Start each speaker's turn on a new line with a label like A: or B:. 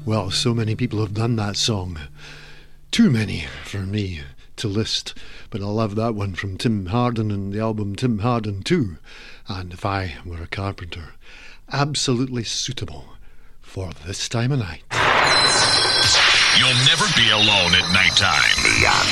A: Well, so many people have done that song. Too many for me to list, but I love that one from Tim Hardin and the album Tim Hardin 2. And If I Were a Carpenter, absolutely suitable for this time of night.
B: You'll never be alone at nighttime. Beyond